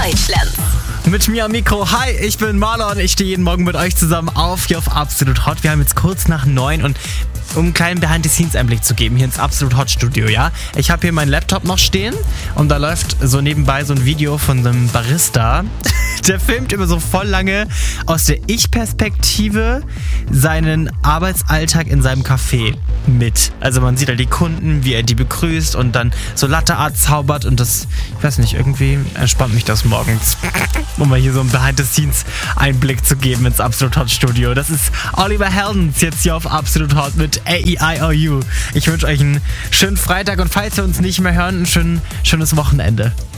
Deutschlands. Mit mir am Mikro. Hi, ich bin Marlon. Ich stehe jeden Morgen mit euch zusammen auf hier auf Absolut Hot. Wir haben jetzt kurz nach 9 und um einen kleinen Behind-the-Scenes-Einblick zu geben, hier ins Absolut Hot Studio, ja. Ich habe hier meinen Laptop noch stehen und da läuft so nebenbei so ein Video von einem Barista. Der filmt immer so voll lange aus der Ich-Perspektive seinen Arbeitsalltag in seinem Café mit. Also man sieht halt die Kunden, wie er die begrüßt und dann so Latte Art zaubert und das, ich weiß nicht, irgendwie entspannt mich das morgens, um mal hier so einen Behind-the-Scenes-Einblick zu geben ins Absolut Hot Studio. Das ist Oliver Heldens jetzt hier auf Absolut Hot mit AEIOU. Ich wünsche euch einen schönen Freitag und falls wir uns nicht mehr hören, ein schönes Wochenende.